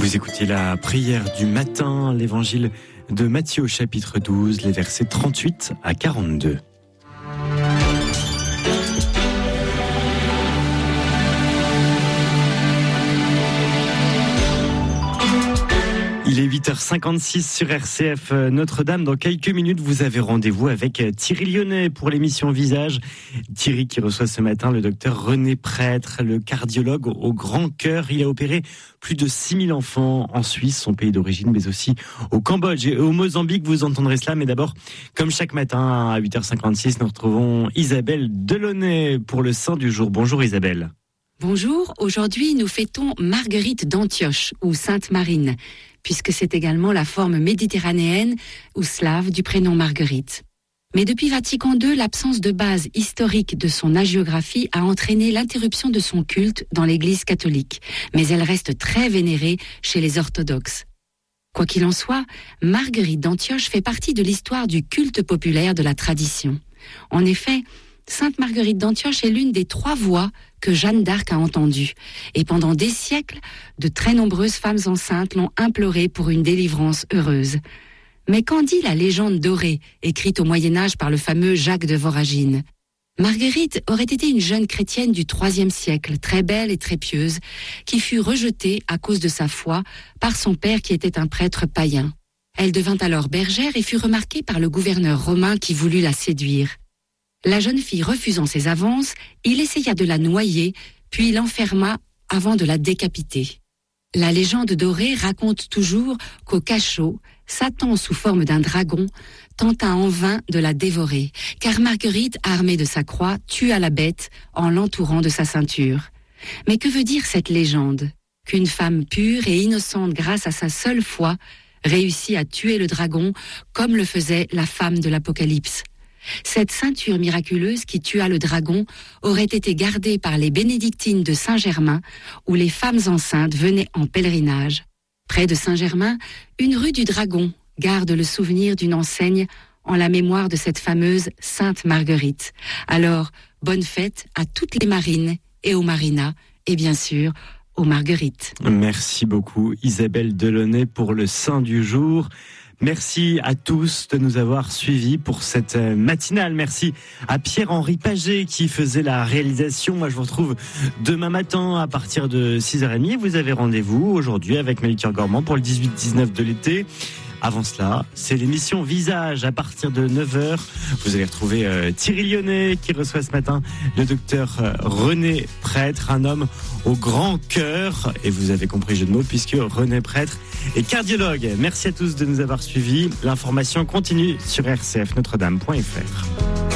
Vous écoutez la prière du matin, l'évangile de Matthieu au chapitre 12, les versets 38 à 42. Il est 8h56 sur RCF Notre-Dame. Dans quelques minutes, vous avez rendez-vous avec Thierry Lyonnais pour l'émission Visage. Thierry qui reçoit ce matin le docteur René Prêtre, le cardiologue au Grand Cœur. Il a opéré plus de 6000 enfants en Suisse, son pays d'origine, mais aussi au Cambodge et au Mozambique. Vous entendrez cela, mais d'abord, comme chaque matin à 8h56, nous retrouvons Isabelle Delaunay pour le Saint du jour. Bonjour Isabelle. Bonjour, aujourd'hui nous fêtons Marguerite d'Antioche ou Sainte Marine, puisque c'est également la forme méditerranéenne ou slave du prénom Marguerite. Mais depuis Vatican II, l'absence de base historique de son hagiographie a entraîné l'interruption de son culte dans l'Église catholique, mais elle reste très vénérée chez les orthodoxes. Quoi qu'il en soit, Marguerite d'Antioche fait partie de l'histoire du culte populaire de la tradition. En effet, Sainte Marguerite d'Antioche est l'une des 3 voix que Jeanne d'Arc a entendues. Et pendant des siècles, de très nombreuses femmes enceintes l'ont implorée pour une délivrance heureuse. Mais qu'en dit la légende dorée, écrite au Moyen-Âge par le fameux Jacques de Voragine ? Marguerite aurait été une jeune chrétienne du IIIe siècle, très belle et très pieuse, qui fut rejetée à cause de sa foi par son père qui était un prêtre païen. Elle devint alors bergère et fut remarquée par le gouverneur romain qui voulut la séduire. La jeune fille refusant ses avances, il essaya de la noyer, puis l'enferma avant de la décapiter. La légende dorée raconte toujours qu'au cachot, Satan, sous forme d'un dragon, tenta en vain de la dévorer, car Marguerite, armée de sa croix, tua la bête en l'entourant de sa ceinture. Mais que veut dire cette légende ? Qu'une femme pure et innocente grâce à sa seule foi réussit à tuer le dragon comme le faisait la femme de l'Apocalypse. Cette ceinture miraculeuse qui tua le dragon aurait été gardée par les bénédictines de Saint-Germain, où les femmes enceintes venaient en pèlerinage. Près de Saint-Germain, une rue du Dragon garde le souvenir d'une enseigne en la mémoire de cette fameuse Sainte Marguerite. Alors, bonne fête à toutes les marines et aux marinas, et bien sûr, aux marguerites. Merci beaucoup Isabelle Delaunay pour le Saint du jour. Merci à tous de nous avoir suivis pour cette matinale. Merci à Pierre-Henri Paget qui faisait la réalisation. Moi, je vous retrouve demain matin à partir de 6h30. Vous avez rendez-vous aujourd'hui avec Melchior Gormand pour le 18-19 de l'été. Avant cela, c'est l'émission Visage à partir de 9h. Vous allez retrouver Thierry Lyonnais qui reçoit ce matin le docteur René Prêtre, un homme au grand cœur. Et vous avez compris jeu de mots puisque René Prêtre est cardiologue. Merci à tous de nous avoir suivis. L'information continue sur rcfnotredame.fr.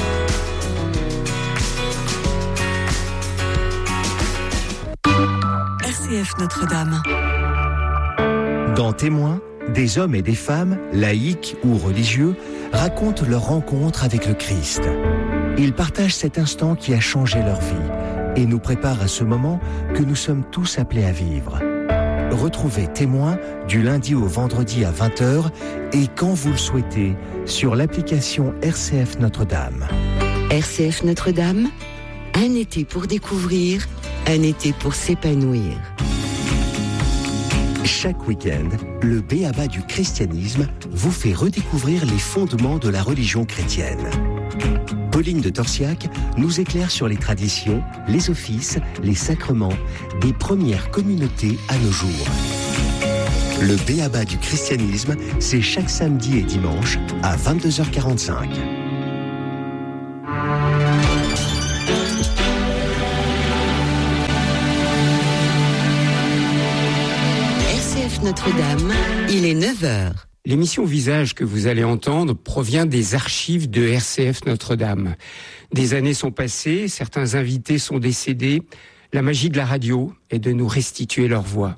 RCF Notre-Dame. Dans Témoins, des hommes et des femmes, laïcs ou religieux, racontent leur rencontre avec le Christ. Ils partagent cet instant qui a changé leur vie et nous préparent à ce moment que nous sommes tous appelés à vivre. Retrouvez Témoins du lundi au vendredi à 20h et quand vous le souhaitez sur l'application RCF Notre-Dame. RCF Notre-Dame, un été pour découvrir, un été pour s'épanouir. Chaque week-end, le B.A.B.A. du christianisme vous fait redécouvrir les fondements de la religion chrétienne. Pauline de Torsiac nous éclaire sur les traditions, les offices, les sacrements des premières communautés à nos jours. Le B.A.B.A. du christianisme, c'est chaque samedi et dimanche à 22h45. Notre-Dame, il est 9h. L'émission Visage que vous allez entendre provient des archives de RCF Notre-Dame. Des années sont passées, certains invités sont décédés. La magie de la radio est de nous restituer leur voix.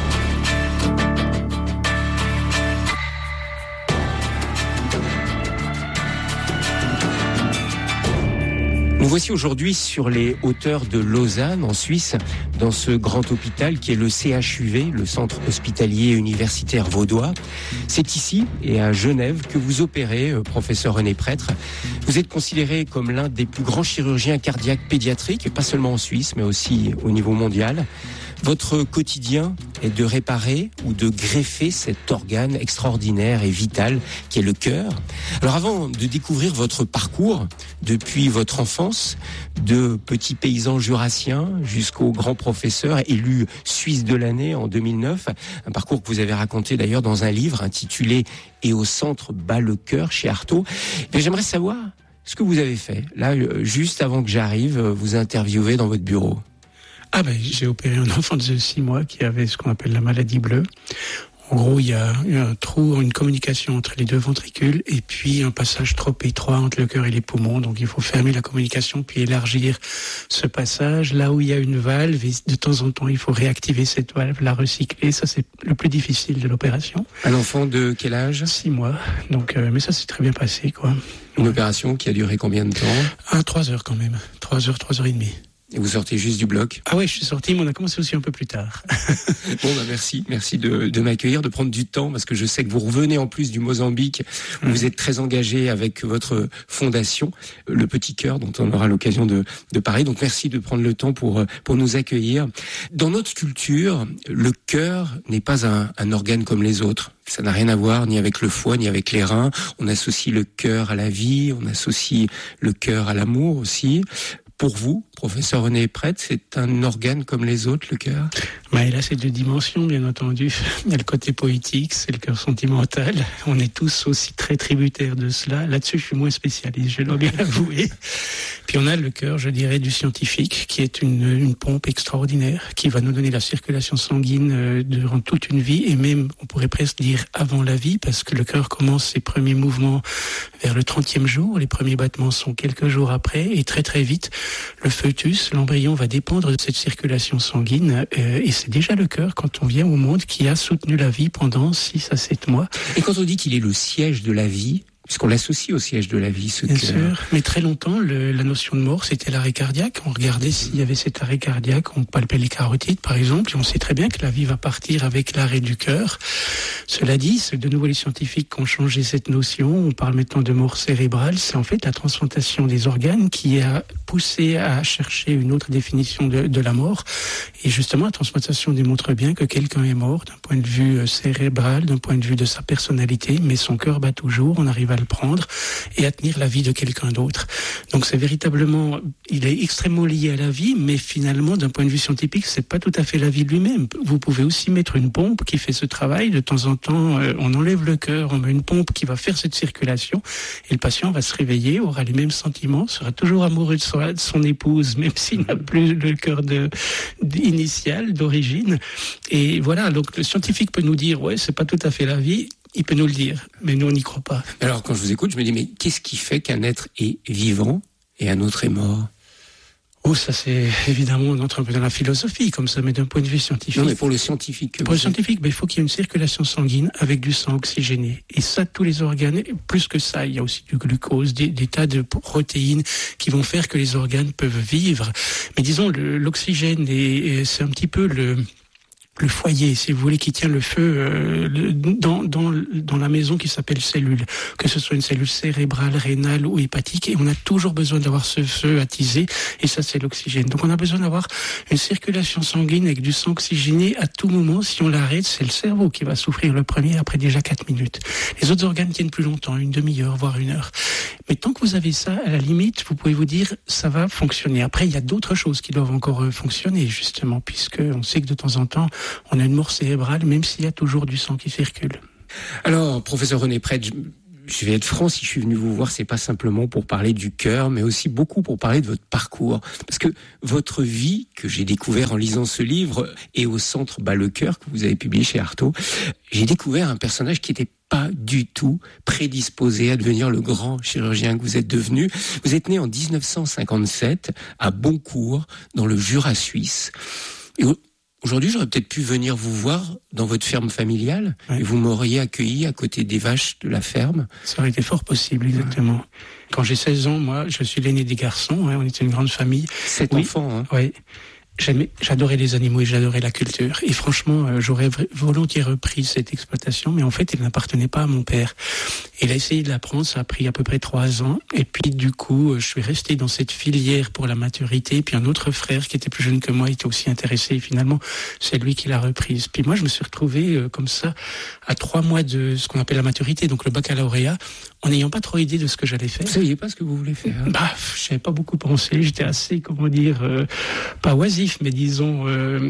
Nous voici aujourd'hui sur les hauteurs de Lausanne, en Suisse, dans ce grand hôpital qui est le CHUV, le Centre Hospitalier Universitaire Vaudois. C'est ici et à Genève que vous opérez, professeur René Prêtre. Vous êtes considéré comme l'un des plus grands chirurgiens cardiaques pédiatriques, pas seulement en Suisse, mais aussi au niveau mondial. Votre quotidien est de réparer ou de greffer cet organe extraordinaire et vital qui est le cœur. Alors avant de découvrir votre parcours, depuis votre enfance, de petit paysan jurassien jusqu'au grand professeur élu Suisse de l'année en 2009, un parcours que vous avez raconté d'ailleurs dans un livre intitulé « Et au centre bat le cœur » chez Artaud, j'aimerais savoir ce que vous avez fait. Là, juste avant que j'arrive, vous interviewez dans votre bureau. J'ai opéré un enfant de 6 mois qui avait ce qu'on appelle la maladie bleue. En gros, il y a un trou, une communication entre les 2 ventricules et puis un passage trop étroit entre le cœur et les poumons. Donc il faut fermer la communication puis élargir ce passage. Là où il y a une valve, et de temps en temps, il faut réactiver cette valve, la recycler. Ça, c'est le plus difficile de l'opération. Un enfant de quel âge ? 6 mois. Donc, mais ça s'est très bien passé, quoi. Une opération qui a duré combien de temps ? 3 heures quand même. 3 heures et demie. Et vous sortez juste du bloc ? Ah ouais, je suis sorti, mais on a commencé aussi un peu plus tard. Bon, merci de m'accueillir, de prendre du temps, parce que je sais que vous revenez en plus du Mozambique, où vous êtes très engagé avec votre fondation, le Petit Cœur, dont on aura l'occasion de parler. Donc merci de prendre le temps pour nous accueillir. Dans notre culture, le cœur n'est pas un organe comme les autres. Ça n'a rien à voir ni avec le foie, ni avec les reins. On associe le cœur à la vie, on associe le cœur à l'amour aussi. Pour vous, professeur René Prêtre, c'est un organe comme les autres, le cœur ? Il a ces 2 dimensions, bien entendu. Il y a le côté poétique, c'est le cœur sentimental. On est tous aussi très tributaires de cela. Là-dessus, je suis moins spécialiste, je dois bien l'avouer. Puis on a le cœur, je dirais, du scientifique, qui est une pompe extraordinaire, qui va nous donner la circulation sanguine durant toute une vie, et même, on pourrait presque dire, avant la vie, parce que le cœur commence ses premiers mouvements vers le 30e jour. Les premiers battements sont quelques jours après, et très très vite, le fœtus, l'embryon, va dépendre de cette circulation sanguine, et c'est déjà le cœur, quand on vient au monde, qui a soutenu la vie pendant 6 à 7 mois. Et quand on dit qu'il est le siège de la vie, puisqu'on l'associe au siège de la vie, ce Bien cœur. sûr, mais très longtemps, la notion de mort, c'était l'arrêt cardiaque. On regardait s'il y avait cet arrêt cardiaque, on palpait les carotides, par exemple, et on sait très bien que la vie va partir avec l'arrêt du cœur. Cela dit, c'est de nouveau les scientifiques qui ont changé cette notion. On parle maintenant de mort cérébrale. C'est en fait la transplantation des organes qui a poussé à chercher une autre définition de la mort. Et justement, la transplantation démontre bien que quelqu'un est mort d'un point de vue cérébral, d'un point de vue de sa personnalité, mais son cœur bat toujours, on arrive à le prendre et à tenir la vie de quelqu'un d'autre. Donc c'est véritablement, il est extrêmement lié à la vie, mais finalement, d'un point de vue scientifique, c'est pas tout à fait la vie lui-même. Vous pouvez aussi mettre une pompe qui fait ce travail. De temps en temps, on enlève le cœur, on met une pompe qui va faire cette circulation, et le patient va se réveiller, aura les mêmes sentiments, sera toujours amoureux de son épouse, même s'il n'a plus le cœur initial, d'origine. Et voilà, donc le scientifique peut nous dire, ouais, c'est pas tout à fait la vie. Il peut nous le dire, mais nous, on n'y croit pas. Alors, quand je vous écoute, je me dis, mais qu'est-ce qui fait qu'un être est vivant et un autre est mort ? Oh, ça c'est évidemment, on entre un peu dans la philosophie, comme ça, mais d'un point de vue scientifique. Non, mais pour le scientifique. Pour le scientifique, il faut qu'il y ait une circulation sanguine avec du sang oxygéné. Et ça, tous les organes, plus que ça, il y a aussi du glucose, des tas de protéines qui vont faire que les organes peuvent vivre. Mais disons, l'oxygène, c'est un petit peu le foyer, si vous voulez, qui tient le feu dans la maison qui s'appelle cellule, que ce soit une cellule cérébrale, rénale ou hépatique, et on a toujours besoin d'avoir ce feu attisé, et ça c'est l'oxygène. Donc on a besoin d'avoir une circulation sanguine avec du sang oxygéné à tout moment. Si on l'arrête, c'est le cerveau qui va souffrir le premier après déjà 4 minutes. Les autres organes tiennent plus longtemps, une demi-heure, voire 1 heure. Mais tant que vous avez ça, à la limite, vous pouvez vous dire, ça va fonctionner. Après, il y a d'autres choses qui doivent encore fonctionner, justement, puisque on sait que de temps en temps, on a une mort cérébrale, même s'il y a toujours du sang qui circule. Alors, professeur René Prêtre, je vais être franc, si je suis venu vous voir, c'est pas simplement pour parler du cœur, mais aussi beaucoup pour parler de votre parcours. Parce que votre vie, que j'ai découvert en lisant ce livre, et au centre bat le cœur, que vous avez publié chez Artaud, j'ai découvert un personnage qui était pas du tout prédisposé à devenir le grand chirurgien que vous êtes devenu. Vous êtes né en 1957 à Boncourt, dans le Jura suisse. Et aujourd'hui, j'aurais peut-être pu venir vous voir dans votre ferme familiale, et vous m'auriez accueilli à côté des vaches de la ferme. Ça aurait été fort possible, exactement. Quand j'ai 16 ans, moi, je suis l'aîné des garçons, on était une grande famille. 7 enfants, hein. Oui. j'adorais les animaux et j'adorais la culture. Et franchement, j'aurais volontiers repris cette exploitation, mais en fait, elle n'appartenait pas à mon père. Il a essayé de l'apprendre, ça a pris à peu près 3 ans. Et puis, du coup, je suis resté dans cette filière pour la maturité. Et puis, un autre frère qui était plus jeune que moi était aussi intéressé. Et finalement, c'est lui qui l'a reprise. Puis moi, je me suis retrouvé comme ça, à 3 mois de ce qu'on appelle la maturité, donc le baccalauréat, en n'ayant pas trop idée de ce que j'allais faire. Vous ne saviez pas ce que vous voulez faire? Je n'avais pas beaucoup pensé. J'étais assez, pas oisif, mais disons,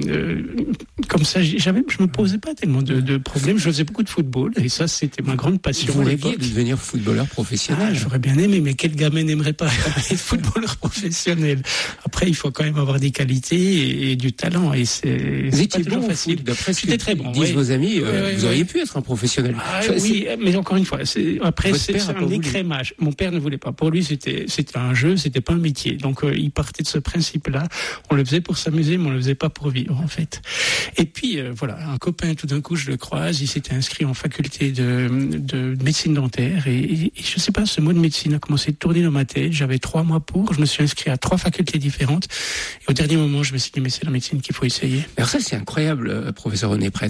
comme ça, je me posais pas tellement de problèmes. Je faisais beaucoup de football et ça, c'était ma grande passion. Vous rêviez de devenir footballeur professionnel? J'aurais bien aimé, mais quel gamin n'aimerait pas être footballeur professionnel? Après, il faut quand même avoir des qualités et du talent. Et vous étiez bon facile. D'après ce que très bon, disent vos amis, vous auriez pu être un professionnel. Oui, mais encore une fois, c'est un écrémage. Mon père ne voulait pas. Pour lui, c'était un jeu, c'était pas un métier. Donc, il partait de ce principe-là. On le faisait pour s'amuser, mais on le faisait pas pour vivre, en fait. Et puis, voilà, un copain, tout d'un coup, je le croise. Il s'était inscrit en faculté de médecine dentaire. Et je sais pas, ce mot de médecine a commencé à tourner dans ma tête. J'avais 3 mois pour. Je me suis inscrit à 3 facultés différentes. Et au dernier moment, je me suis dit, mais c'est la médecine qu'il faut essayer. Alors ça, c'est incroyable, professeur René Prêtre.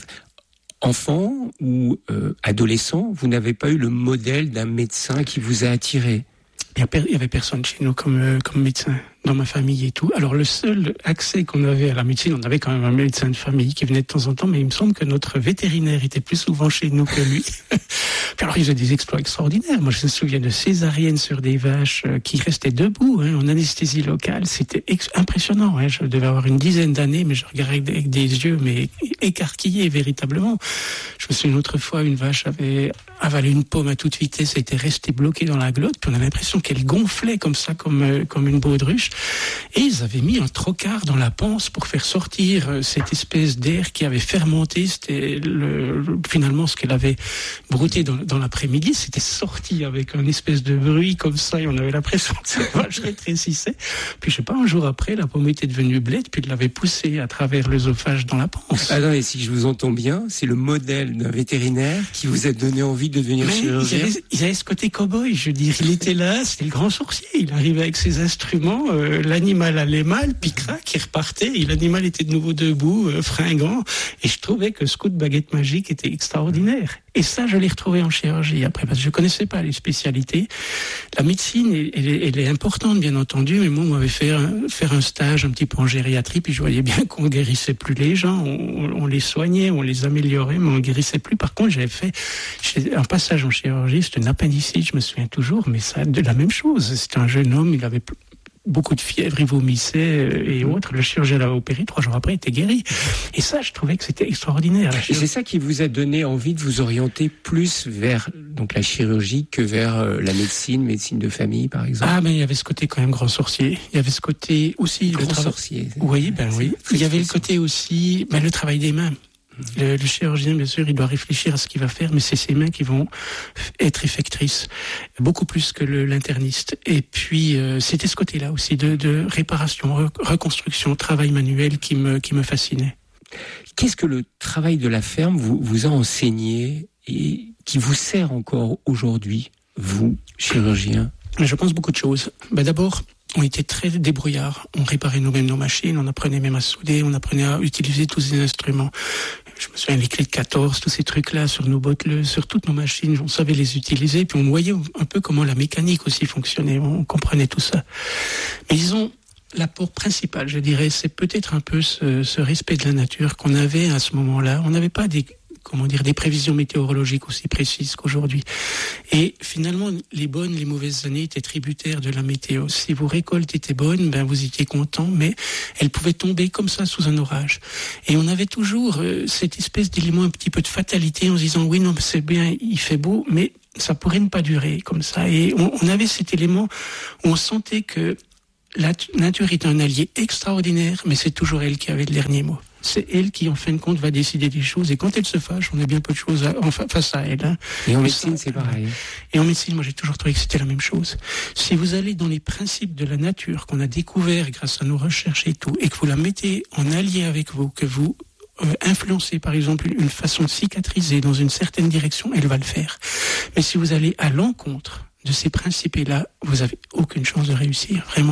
Enfant ou adolescent, vous n'avez pas eu le modèle d'un médecin qui vous a attiré? Il y avait personne chez nous comme médecin dans ma famille et tout. Alors le seul accès qu'on avait à la médecine, on avait quand même un médecin de famille qui venait de temps en temps, mais il me semble que notre vétérinaire était plus souvent chez nous que lui. Puis alors il faisait des exploits extraordinaires. Moi je me souviens de césariennes sur des vaches qui restaient debout en anesthésie locale. C'était impressionnant. Je devais avoir une 10aine d'années, mais je regardais avec des yeux écarquillés véritablement. Je me souviens une autre fois, une vache avait avalé une pomme à toute vitesse, elle était restée bloquée dans la glotte, puis on avait l'impression qu'elle gonflait comme ça, comme une baudruche. Et ils avaient mis un trocard dans la panse pour faire sortir cette espèce d'air qui avait fermenté. C'était finalement ce qu'elle avait brouté dans l'après-midi. C'était sorti avec un espèce de bruit comme ça, et on avait l'impression que cette vache rétrécissait. Puis je sais pas, un jour après, la pomme était devenue blette, puis elle l'avait poussée à travers l'œsophage dans la panse. Alors, et si je vous entends bien, c'est le modèle d'un vétérinaire qui vous a donné envie de devenir chirurgien? Il avait ce côté cow-boy, je veux dire. Il était là, c'était le grand sourcier. Il arrivait avec ses instruments, l'animal allait mal, puis crac, il repartait, et l'animal était de nouveau debout, fringant. Et je trouvais que ce coup de baguette magique était extraordinaire. Et ça, je l'ai retrouvé en chirurgie après, parce que je connaissais pas les spécialités. La médecine, elle est importante, bien entendu, mais moi, on m'avait fait faire un stage un petit peu en gériatrie, puis je voyais bien qu'on guérissait plus les gens, on les soignait, on les améliorait, mais on guérissait plus. Par contre, j'avais fait un passage en chirurgie, c'était une appendicite, je me souviens toujours, mais ça, de la même chose. C'était un jeune homme, il avait beaucoup de fièvre, il vomissait et autres. Le chirurgien l'avait opéré, 3 jours après, il était guéri. Et ça, je trouvais que c'était extraordinaire. Et c'est ça qui vous a donné envie de vous orienter plus vers donc la chirurgie que vers la médecine de famille, par exemple? Ah, mais il y avait ce côté quand même grand sorcier. Il y avait ce côté aussi... Grand sorcier. Oui, oui. Il y avait le côté aussi, le travail des mains. Le chirurgien, bien sûr, il doit réfléchir à ce qu'il va faire, mais c'est ses mains qui vont être effectrices, beaucoup plus que l'interniste. Et puis, c'était ce côté-là aussi de réparation, reconstruction, travail manuel qui me fascinait. Qu'est-ce que le travail de la ferme vous a enseigné et qui vous sert encore aujourd'hui, vous, chirurgien? Je pense beaucoup de choses. D'abord, on était très débrouillards. On réparait nous-mêmes nos machines, on apprenait même à souder, on apprenait à utiliser tous ces instruments. Je me souviens, les clés de 14, tous ces trucs-là sur nos botteleuses, sur toutes nos machines, on savait les utiliser, puis on voyait un peu comment la mécanique aussi fonctionnait, on comprenait tout ça. Mais disons, l'apport principal, je dirais, c'est peut-être un peu ce respect de la nature qu'on avait à ce moment-là. On n'avait pas des prévisions météorologiques aussi précises qu'aujourd'hui. Et finalement, les bonnes, les mauvaises années étaient tributaires de la météo. Si vos récoltes étaient bonnes, vous étiez content, mais elles pouvaient tomber comme ça sous un orage. Et on avait toujours cette espèce d'élément un petit peu de fatalité en se disant, oui, non, c'est bien, il fait beau, mais ça pourrait ne pas durer comme ça. Et on avait cet élément où on sentait que la nature est un allié extraordinaire, mais c'est toujours elle qui avait le dernier mot. C'est elle qui, en fin de compte, va décider des choses. Et quand elle se fâche, on a bien peu de choses face à elle. Et en médecine, c'est pareil. Et en médecine, moi, j'ai toujours trouvé que c'était la même chose. Si vous allez dans les principes de la nature qu'on a découvert grâce à nos recherches et tout, et que vous la mettez en allié avec vous, que vous influencez, par exemple, une façon de cicatriser dans une certaine direction, elle va le faire. Mais si vous allez à l'encontre de ces principes-là, vous avez aucune chance de réussir. Vraiment,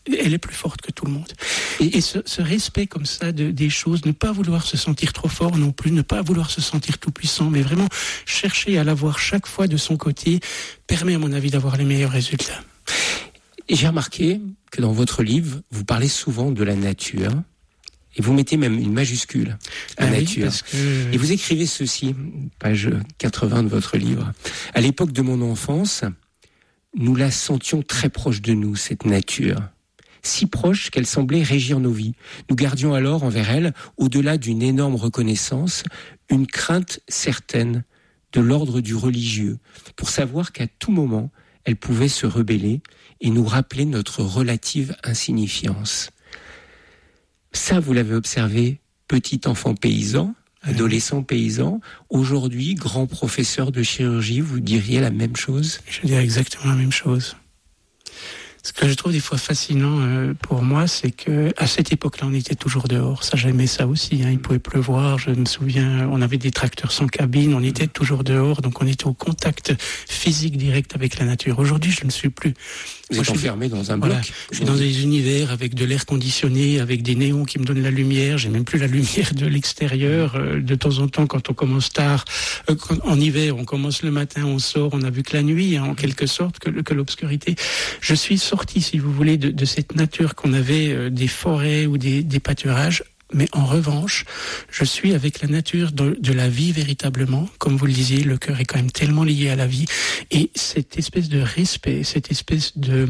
elle est plus forte que tout le monde. Et ce respect comme ça des choses, ne pas vouloir se sentir trop fort non plus, ne pas vouloir se sentir tout puissant, mais vraiment chercher à l'avoir chaque fois de son côté, permet à mon avis d'avoir les meilleurs résultats. Et j'ai remarqué que dans votre livre, vous parlez souvent de la nature. Et vous mettez même une majuscule, la nature. Oui, Et vous écrivez ceci, page 80 de votre livre. À l'époque de mon enfance, nous la sentions très proche de nous, cette nature. Si proche qu'elle semblait régir nos vies. Nous gardions alors envers elle, au-delà d'une énorme reconnaissance, une crainte certaine de l'ordre du religieux, pour savoir qu'à tout moment, elle pouvait se rebeller et nous rappeler notre relative insignifiance. Ça, vous l'avez observé, petit enfant paysan, adolescent paysan. Aujourd'hui, grand professeur de chirurgie, vous diriez la même chose ? Je dirais exactement la même chose. Ce que je trouve des fois fascinant pour moi, c'est que à cette époque-là, on était toujours dehors. Ça, j'aimais ça aussi. Il pouvait pleuvoir. Je me souviens, on avait des tracteurs sans cabine. On était toujours dehors, donc on était au contact physique direct avec la nature. Aujourd'hui, je ne suis plus. Vous êtes enfermé dans un bloc. Voilà, je suis dans des univers avec de l'air conditionné, avec des néons qui me donnent la lumière. J'ai même plus la lumière de l'extérieur. De temps en temps, quand on commence tard, en hiver, on commence le matin, on sort, on a vu que la nuit, en quelque sorte, que l'obscurité. Je suis sorti, si vous voulez, de cette nature qu'on avait, des forêts ou des pâturages. Mais en revanche, je suis avec la nature de la vie véritablement. Comme vous le disiez, le cœur est quand même tellement lié à la vie. Et cette espèce de respect, cette espèce de...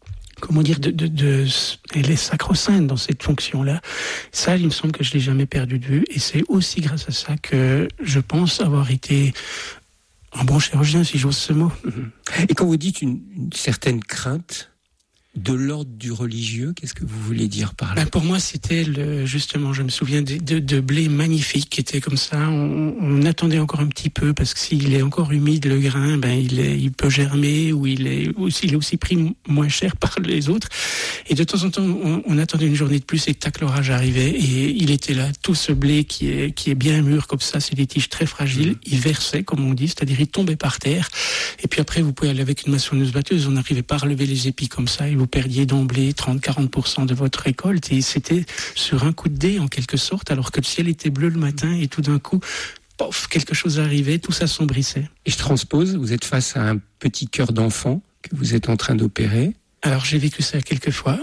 elle est sacro-sainte dans cette fonction-là. Ça, il me semble que je l'ai jamais perdu de vue. Et c'est aussi grâce à ça que je pense avoir été un bon chirurgien, si j'ose ce mot. Et quand vous dites une certaine crainte de l'ordre du religieux, qu'est-ce que vous voulez dire par là ? Pour moi, c'était justement, je me souviens de blé magnifique qui était comme ça. On attendait encore un petit peu parce que s'il est encore humide, le grain, il peut germer ou il est aussi pris moins cher par les autres. Et de temps en temps, on attendait une journée de plus et tac, l'orage arrivait et il était là. Tout ce blé qui est bien mûr comme ça, c'est des tiges très fragiles. Il versait, comme on dit, c'est-à-dire il tombait par terre. Et puis après, vous pouvez aller avec une maçonneuse-batteuse. On n'arrivait pas à relever les épis comme ça. Et vous perdiez d'emblée 30-40% de votre récolte et c'était sur un coup de dé en quelque sorte, alors que le ciel était bleu le matin et tout d'un coup, pof, quelque chose arrivait, tout s'assombrissait. Et je transpose, vous êtes face à un petit cœur d'enfant que vous êtes en train d'opérer. Alors j'ai vécu ça quelques fois.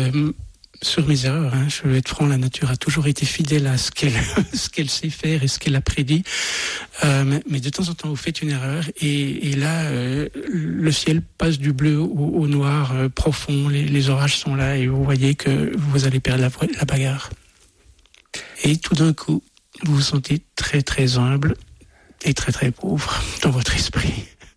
Sur mes erreurs, je vais être franc, la nature a toujours été fidèle à ce qu'elle sait faire et ce qu'elle a prédit. Mais de temps en temps, vous faites une erreur et là, le ciel passe du bleu au noir profond. Les orages sont là et vous voyez que vous allez perdre la bagarre. Et tout d'un coup, vous vous sentez très très humble et très très pauvre dans votre esprit.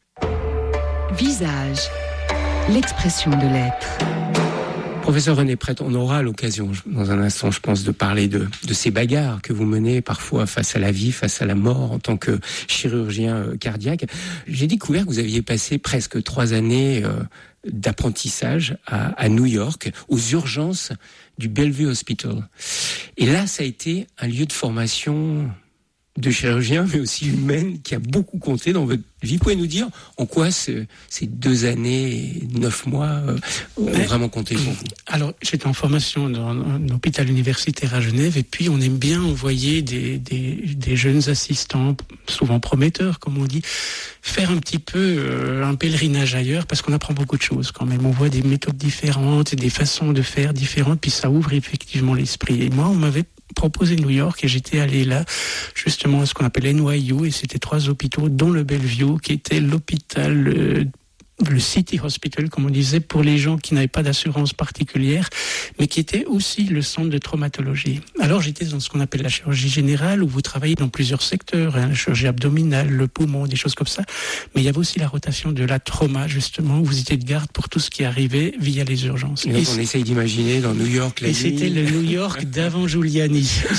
Visage, l'expression de l'être. Professeur René Prêtre, on aura l'occasion dans un instant, je pense, de parler de ces bagarres que vous menez parfois face à la vie, face à la mort en tant que chirurgien cardiaque. J'ai découvert que vous aviez passé presque 3 années d'apprentissage à New York, aux urgences du Bellevue Hospital. Et là, ça a été un lieu de formation de chirurgien, mais aussi humaine, qui a beaucoup compté dans votre vie. Vous pouvez nous dire en quoi ces 2 années et 9 mois ont vraiment compté pour vous ? Alors, j'étais en formation dans un hôpital universitaire à Genève, et puis on aime bien envoyer des jeunes assistants, souvent prometteurs, comme on dit, faire un petit peu un pèlerinage ailleurs, parce qu'on apprend beaucoup de choses quand même. On voit des méthodes différentes, des façons de faire différentes, puis ça ouvre effectivement l'esprit. Et moi, on m'avait proposé New York et j'étais allé là justement à ce qu'on appelle NYU et c'était 3 hôpitaux dont le Bellevue qui était l'hôpital le City Hospital, comme on disait, pour les gens qui n'avaient pas d'assurance particulière, mais qui était aussi le centre de traumatologie. Alors j'étais dans ce qu'on appelle la chirurgie générale, où vous travaillez dans plusieurs secteurs, la chirurgie abdominale, le poumon, des choses comme ça, mais il y avait aussi la rotation de la trauma, justement, où vous étiez de garde pour tout ce qui arrivait via les urgences. Et donc on essaye d'imaginer dans New York la nuit. Et c'était le New York d'avant Giuliani.